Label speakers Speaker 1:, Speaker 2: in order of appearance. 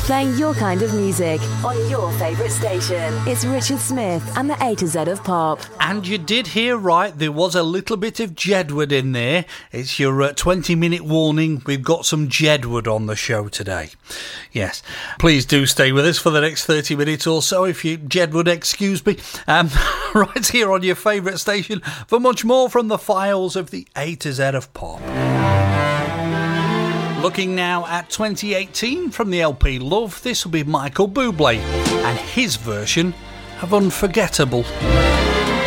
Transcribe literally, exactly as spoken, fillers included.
Speaker 1: playing your kind of music on your favourite station. It's Richard Smith and the A to Z of Pop.
Speaker 2: And you did hear right, there was a little bit of Jedward in there. It's your uh, twenty minute warning. We've got some Jedward on the show today. Yes, please do stay with us for the next thirty minutes or so, if you Jedward excuse me. Um, right here on your favourite station for much more from the files of the A to Z of Pop. Looking now at twenty eighteen from the L P Love, this will be Michael Bublé and his version of Unforgettable.